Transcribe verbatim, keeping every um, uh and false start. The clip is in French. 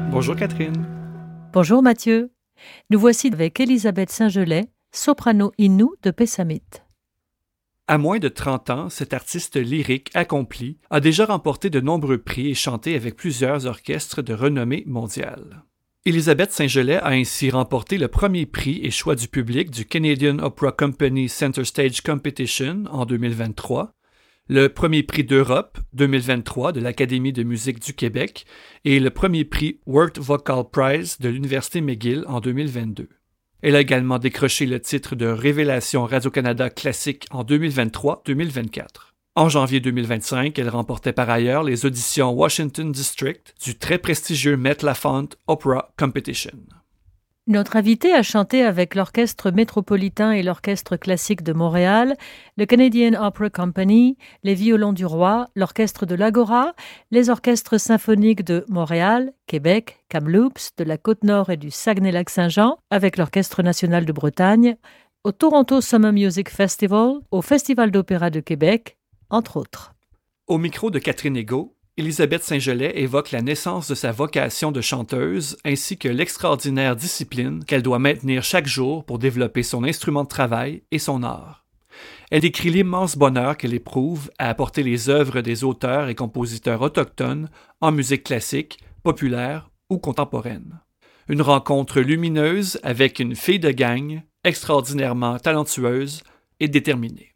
Bonjour Catherine. Bonjour Mathieu. Nous voici avec Elisabeth Saint-Gelais, soprano Innu de Pessamit. À moins de trente ans, cette artiste lyrique accomplie a déjà remporté de nombreux prix et chanté avec plusieurs orchestres de renommée mondiale. Elisabeth Saint-Gelais a ainsi remporté le premier prix et choix du public du Canadian Opera Company Center Stage Competition en deux mille vingt-trois, le premier prix d'Europe deux mille vingt-trois de l'Académie de musique du Québec et le premier prix World Vocal Prize de l'Université McGill en deux mille vingt-deux. Elle a également décroché le titre de Révélation Radio-Canada classique en deux mille vingt-trois deux mille vingt-quatre. En janvier deux mille vingt-cinq, elle remportait par ailleurs les auditions Washington District du très prestigieux Met Lafont Opera Competition. Notre invitée a chanté avec l'Orchestre métropolitain et l'Orchestre classique de Montréal, le Canadian Opera Company, les Violons du Roi, l'Orchestre de l'Agora, les orchestres symphoniques de Montréal, Québec, Kamloops, de la Côte-Nord et du Saguenay-Lac-Saint-Jean, avec l'Orchestre national de Bretagne, au Toronto Summer Music Festival, au Festival d'opéra de Québec, entre autres. Au micro de Catherine Egault, Elisabeth Saint-Gelais évoque la naissance de sa vocation de chanteuse ainsi que l'extraordinaire discipline qu'elle doit maintenir chaque jour pour développer son instrument de travail et son art. Elle décrit l'immense bonheur qu'elle éprouve à apporter les œuvres des auteurs et compositeurs autochtones en musique classique, populaire ou contemporaine. Une rencontre lumineuse avec une fille de gang extraordinairement talentueuse et déterminée.